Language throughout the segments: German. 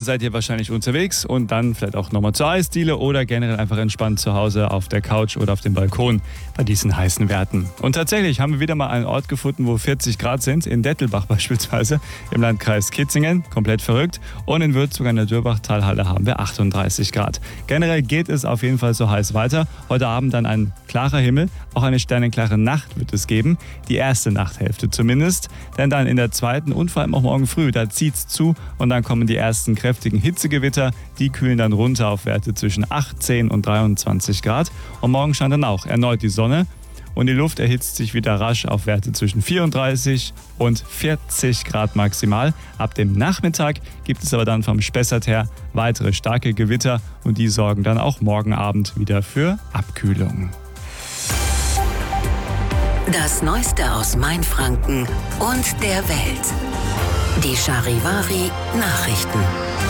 seid ihr wahrscheinlich unterwegs und dann vielleicht auch nochmal zur Eisdiele oder generell einfach entspannt zu Hause auf der Couch oder auf dem Balkon bei diesen heißen Werten. Und tatsächlich haben wir wieder mal einen Ort gefunden, wo 40 Grad sind, in Dettelbach beispielsweise, im Landkreis Kitzingen, komplett verrückt. Und in Würzburg an der Dürbach-Talhalle haben wir 38 Grad. Generell geht es auf jeden Fall so heiß weiter. Heute Abend dann ein klarer Himmel, auch eine sternenklare Nacht wird es geben, die erste Nachthälfte zumindest. Denn dann in der zweiten und vor allem auch morgen früh, da zieht es zu und dann kommen die ersten kräftigen Hitzegewitter. Die kühlen dann runter auf Werte zwischen 18 und 23 Grad. Und morgen scheint dann auch erneut die Sonne. Und die Luft erhitzt sich wieder rasch auf Werte zwischen 34 und 40 Grad maximal. Ab dem Nachmittag gibt es aber dann vom Spessart her weitere starke Gewitter und die sorgen dann auch morgen Abend wieder für Abkühlung. Das Neueste aus Mainfranken und der Welt. Die Charivari Nachrichten.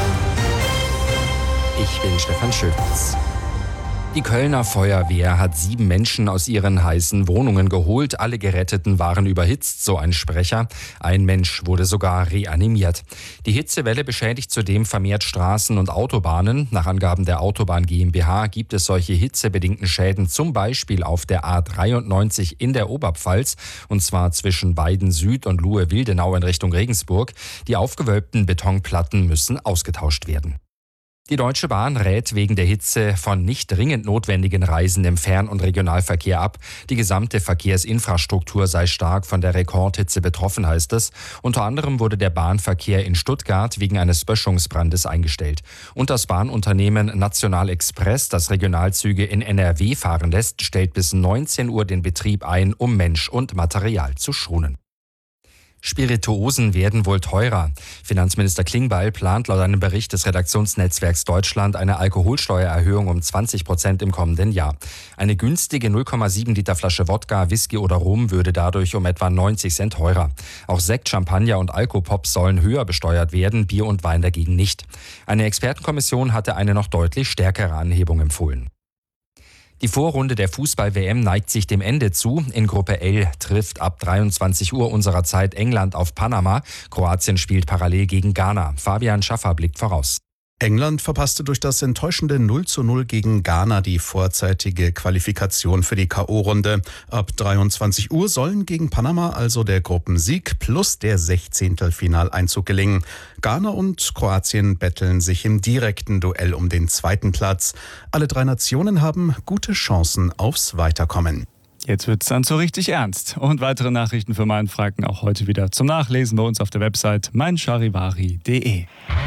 Ich bin Stefan Schöpitz. Die Kölner Feuerwehr hat 7 Menschen aus ihren heißen Wohnungen geholt. Alle Geretteten waren überhitzt, so ein Sprecher. Ein Mensch wurde sogar reanimiert. Die Hitzewelle beschädigt zudem vermehrt Straßen und Autobahnen. Nach Angaben der Autobahn GmbH gibt es solche hitzebedingten Schäden zum Beispiel auf der A93 in der Oberpfalz, und zwar zwischen Weiden Süd und Luhe-Wildenau in Richtung Regensburg. Die aufgewölbten Betonplatten müssen ausgetauscht werden. Die Deutsche Bahn rät wegen der Hitze von nicht dringend notwendigen Reisen im Fern- und Regionalverkehr ab. Die gesamte Verkehrsinfrastruktur sei stark von der Rekordhitze betroffen, heißt es. Unter anderem wurde der Bahnverkehr in Stuttgart wegen eines Böschungsbrandes eingestellt. Und das Bahnunternehmen National Express, das Regionalzüge in NRW fahren lässt, stellt bis 19 Uhr den Betrieb ein, um Mensch und Material zu schonen. Spirituosen werden wohl teurer. Finanzminister Klingbeil plant laut einem Bericht des Redaktionsnetzwerks Deutschland eine Alkoholsteuererhöhung um 20% im kommenden Jahr. Eine günstige 0,7 Liter Flasche Wodka, Whisky oder Rum würde dadurch um etwa 90 Cent teurer. Auch Sekt, Champagner und Alkopops sollen höher besteuert werden, Bier und Wein dagegen nicht. Eine Expertenkommission hatte eine noch deutlich stärkere Anhebung empfohlen. Die Vorrunde der Fußball-WM neigt sich dem Ende zu. In Gruppe L trifft ab 23 Uhr unserer Zeit England auf Panama. Kroatien spielt parallel gegen Ghana. Fabian Schaffer blickt voraus. England verpasste durch das enttäuschende 0:0 gegen Ghana die vorzeitige Qualifikation für die K.O.-Runde. Ab 23 Uhr sollen gegen Panama also der Gruppensieg plus der 16. Finaleinzug gelingen. Ghana und Kroatien betteln sich im direkten Duell um den 2. Platz. Alle 3 Nationen haben gute Chancen aufs Weiterkommen. Jetzt wird's dann so richtig ernst. Und weitere Nachrichten für Mainfranken auch heute wieder zum Nachlesen bei uns auf der Website meincharivari.de.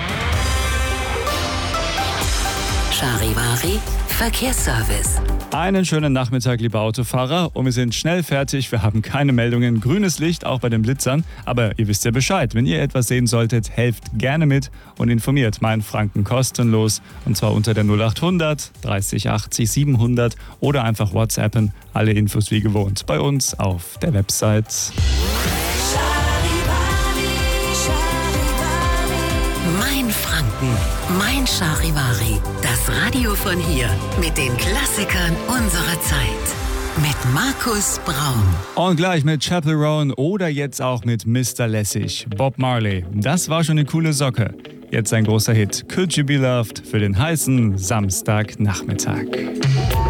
Charivari Verkehrsservice. Einen schönen Nachmittag, liebe Autofahrer. Und wir sind schnell fertig. Wir haben keine Meldungen. Grünes Licht, auch bei den Blitzern. Aber ihr wisst ja Bescheid. Wenn ihr etwas sehen solltet, helft gerne mit und informiert Mainfranken kostenlos. Und zwar unter der 0800 30 80 700 oder einfach WhatsAppen. Alle Infos wie gewohnt bei uns auf der Website. Mainfranken, Mein Charivari. Das Radio von hier mit den Klassikern unserer Zeit. Mit Markus Braun. Und gleich mit Chapel Roan oder jetzt auch mit Mr. Lässig, Bob Marley. Das war schon eine coole Socke. Jetzt ein großer Hit. Could You Be Loved für den heißen Samstagnachmittag.